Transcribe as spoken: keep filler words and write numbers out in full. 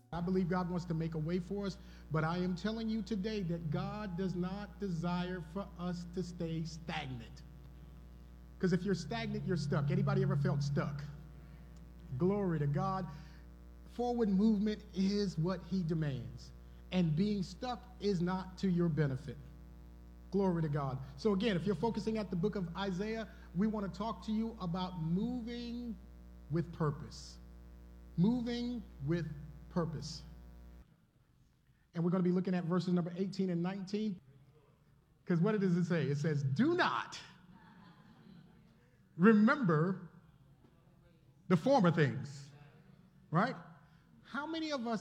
I believe God wants to make a way for us, but I am telling you today that God does not desire for us to stay stagnant. Because if you're stagnant, you're stuck. Anybody ever felt stuck? Glory to God. Forward movement is what he demands, and being stuck is not to your benefit. Glory to God. So again, if you're focusing at the book of Isaiah, we want to talk to you about moving with purpose. Moving with purpose. And we're going to be looking at verses number eighteen and nineteen. Because what does it say? It says, do not remember the former things. Right? How many of us